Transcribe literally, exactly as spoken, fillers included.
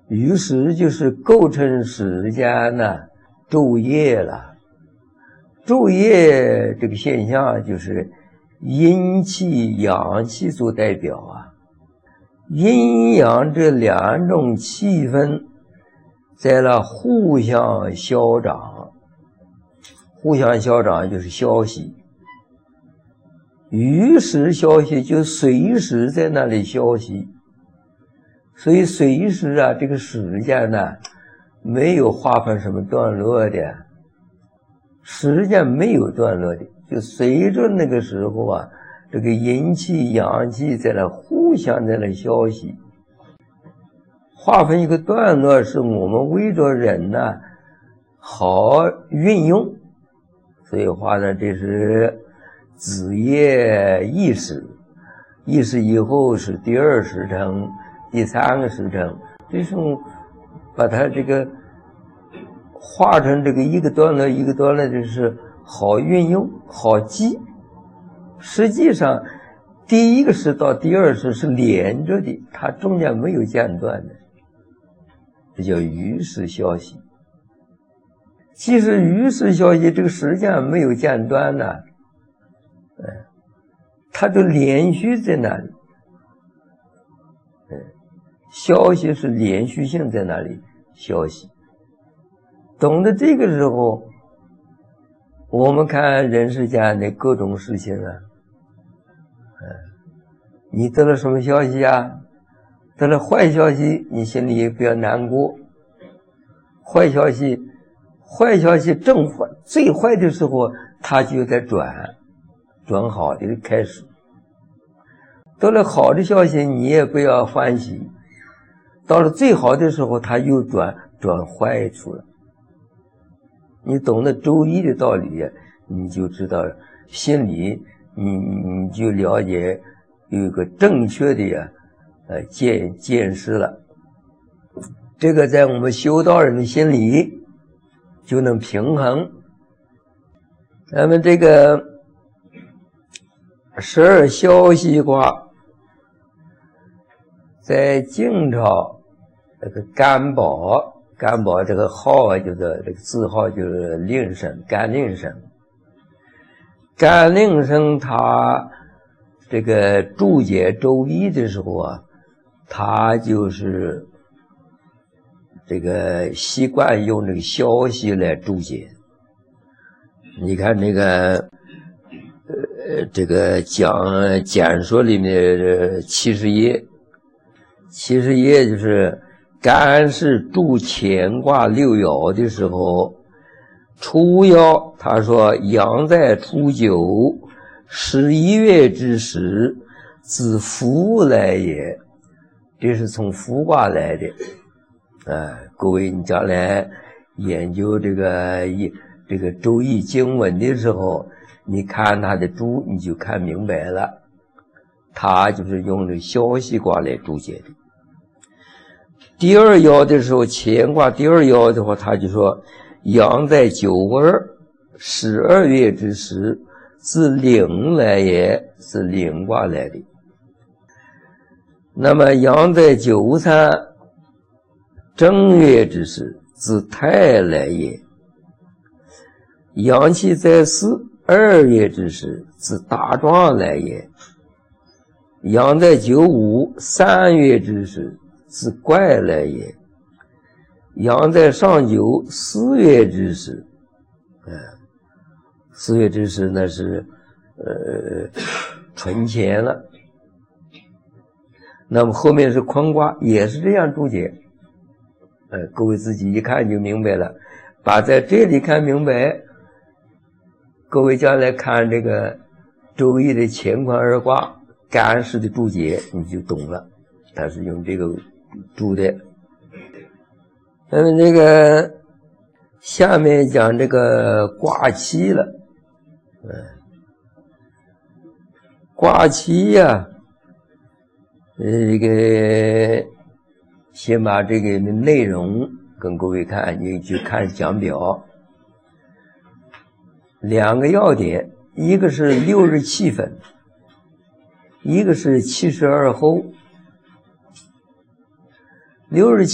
于是就是构成时间呢昼夜了。昼夜这个现象就是阴气阳气所代表啊，阴阳这两种气氛在那互相消长，互相消长就是消息，于是消息就随时在那里消息，所以随时啊这个时间呢没有划分什么段落的，时间没有段落的，就随着那个时候啊这个阴气阳气在那互相在那消息，划分一个段落是我们为着人呢好运用，所以划的这是子夜意识，意识以后是第二时辰，第三个时辰，这种把它这个划成这个一个段落一个段落，就是好运用好记。实际上第一个时到第二时是连着的，它中间没有间断的，这叫于时消息。其实于时消息这个时间没有间断呢，它就连续在那里，消息是连续性在那里消息。懂得这个时候，我们看人世间的各种事情啊，你得了什么消息啊？得了坏消息，你心里也不要难过。坏消息，坏消息正坏最坏的时候，它就在转，转好的开始。得了好的消息，你也不要欢喜。到了最好的时候，它又转转坏处了。你懂得周易的道理，你就知道心里你你就了解有一个正确的呀呃见见识了。这个在我们修道人的心里就能平衡。那么这个十二消息卦在晋朝那个干宝，干宝这个号啊，就是这个字号就是令生，干令生。干令生他这个注解周易的时候啊，他就是这个习惯用这个消息来注解。你看那个呃这个讲简说里面的七十页，七十页就是干是注乾卦六爻的时候，初爻他说阳在初九，十一月之时，自伏来也，这是从伏卦来的。啊，各位你将来研究这个这个周易经文的时候，你看他的注你就看明白了，他就是用这个消息卦来注解的。第二爻的时候，乾卦第二爻的话，他就说阳在九二，十二月之时，自领来也，是领卦来的。那么阳在九三，正月之时，自太来也。阳气在四，二月之时，自大壮来也。阳在九五，三月之时，自怪来也。阳在上九，四月之时，呃，四月之时那是呃春前了。那么后面是坤卦，也是这样注解。呃，各位自己一看就明白了，把在这里看明白，各位将来看这个周易的乾坤二卦干式的注解，你就懂了，它是用这个注的。那么这个下面讲这个卦期了，嗯，卦期呀，呃，这个先把这个内容跟各位看，你去看讲表，两个要点，一个是六日气分，一个是七十二候。六日